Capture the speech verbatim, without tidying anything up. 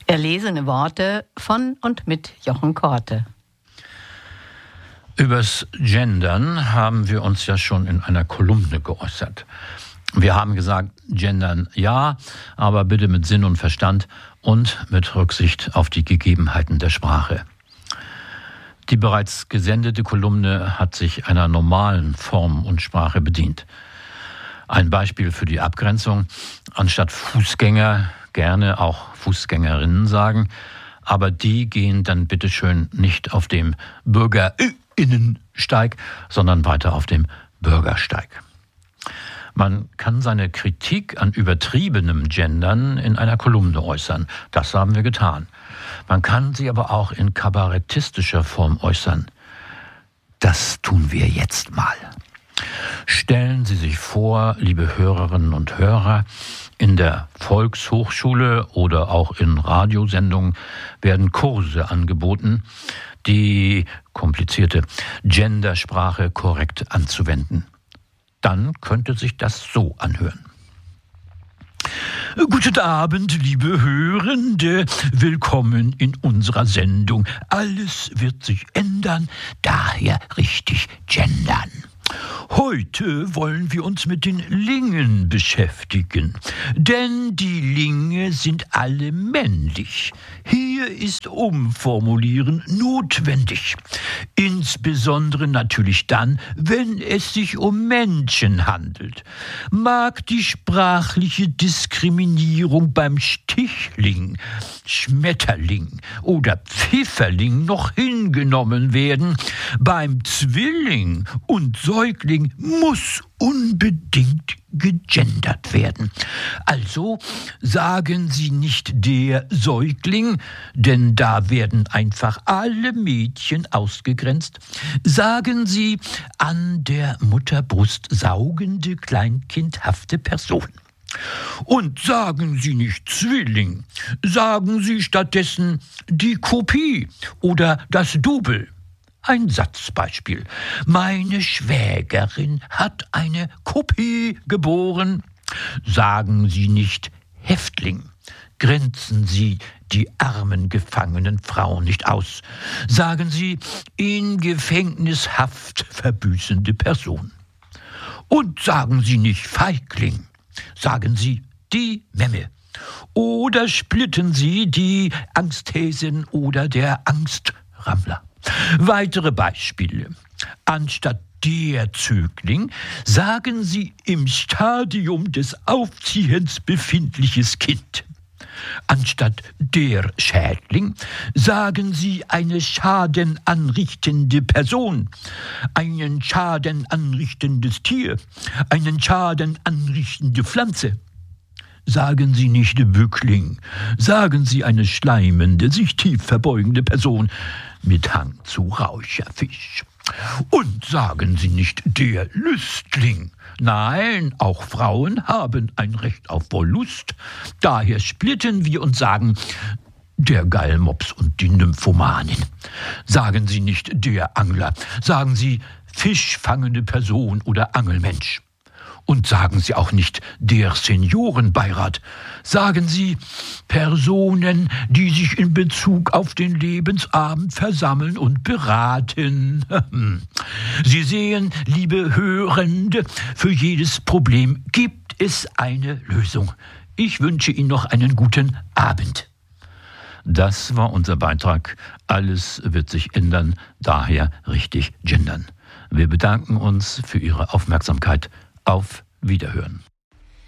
Erlesene Worte von und mit Jochen Korte. Übers Gendern haben wir uns ja schon in einer Kolumne geäußert. Wir haben gesagt, Gendern ja, aber bitte mit Sinn und Verstand und mit Rücksicht auf die Gegebenheiten der Sprache. Die bereits gesendete Kolumne hat sich einer normalen Form und Sprache bedient. Ein Beispiel für die Abgrenzung: Anstatt Fußgänger gerne auch Fußgängerinnen sagen, aber die gehen dann bitteschön nicht auf dem BürgerInnensteig, sondern weiter auf dem Bürgersteig. Man kann seine Kritik an übertriebenem Gendern in einer Kolumne äußern. Das haben wir getan. Man kann sie aber auch in kabarettistischer Form äußern. Das tun wir jetzt mal. Stellen Sie sich vor, liebe Hörerinnen und Hörer, in der Volkshochschule oder auch in Radiosendungen werden Kurse angeboten, die komplizierte Gendersprache korrekt anzuwenden. Dann könnte sich das so anhören. Guten Abend, liebe Hörende. Willkommen in unserer Sendung. Alles wird sich ändern, daher richtig gendern. Heute wollen wir uns mit den Lingen beschäftigen, denn die Linge sind alle männlich. Hier ist Umformulieren notwendig, insbesondere natürlich dann, wenn es sich um Menschen handelt. Mag die sprachliche Diskriminierung beim Stichling, Schmetterling oder Pfifferling noch hingenommen werden, beim Zwilling und Säugling muss unbedingt gegendert werden. Also sagen Sie nicht der Säugling, denn da werden einfach alle Mädchen ausgegrenzt. Sagen Sie an der Mutterbrust saugende, kleinkindhafte Person. Und sagen Sie nicht Zwilling, sagen Sie stattdessen die Kopie oder das Double. Ein Satzbeispiel. Meine Schwägerin hat eine Kopie geboren. Sagen Sie nicht Häftling. Grenzen Sie die armen gefangenen Frauen nicht aus. Sagen Sie in Gefängnishaft verbüßende Person. Und sagen Sie nicht Feigling. Sagen Sie die Memme. Oder splitten Sie die Angsthäsin oder der Angstrammler. Weitere Beispiele. Anstatt der Zögling sagen Sie im Stadium des Aufziehens befindliches Kind. Anstatt der Schädling sagen Sie eine schadenanrichtende Person, einen schadenanrichtendes Tier, einen schadenanrichtende Pflanze. Sagen Sie nicht Bückling, sagen Sie eine schleimende, sich tief verbeugende Person mit Hang zu Räucherfisch. Und sagen Sie nicht der Lüstling. Nein, auch Frauen haben ein Recht auf Wollust. Daher splitten wir und sagen der Gallmops und die Nymphomanin. Sagen Sie nicht der Angler, sagen Sie fischfangende Person oder Angelmensch. Und sagen Sie auch nicht der Seniorenbeirat. Sagen Sie Personen, die sich in Bezug auf den Lebensabend versammeln und beraten. Sie sehen, liebe Hörende, für jedes Problem gibt es eine Lösung. Ich wünsche Ihnen noch einen guten Abend. Das war unser Beitrag. Alles wird sich ändern, daher richtig gendern. Wir bedanken uns für Ihre Aufmerksamkeit. Auf Wiederhören.